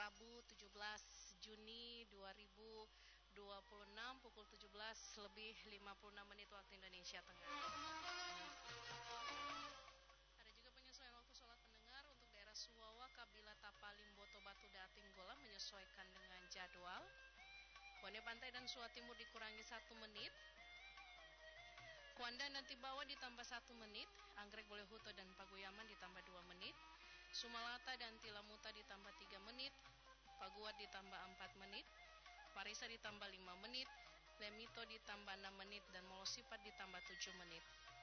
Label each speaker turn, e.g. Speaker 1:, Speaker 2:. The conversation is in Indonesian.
Speaker 1: Rabu 17 Juni 2026 pukul 17:56 waktu Indonesia Tengah. Ada juga penyesuaian waktu sholat pendengar untuk daerah Suwawa, Kabila, Tapalim, Boto, Batu, Dating, Gola menyesuaikan dengan jadwal. Bone Pantai dan Suwa Timur dikurangi 1 menit. Kuandan dan Tibawa ditambah 1 menit, Anggrek, Bolehuto dan Pagoyaman ditambah 2 menit, Sumalata dan Tilamuta ditambah 3 menit, Paguat ditambah 4 menit, Parisa ditambah 5 menit, Lemito ditambah 6 menit, dan Molosipat ditambah 7 menit.